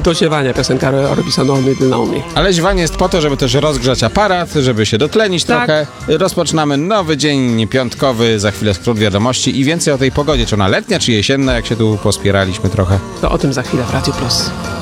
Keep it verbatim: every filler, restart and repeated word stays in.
do ziewania piosenka Robinson Only the Lonely. Ale ziewanie jest po to, żeby też rozgrzać aparat, żeby się dotlenić Tak. trochę. Rozpoczynamy nowy dzień piątkowy, za chwilę skrót wiadomości i więcej o tej pogodzie. Czy ona letnia, czy jesienna, jak się tu pospieraliśmy trochę. To o tym za chwilę w Radio Plus.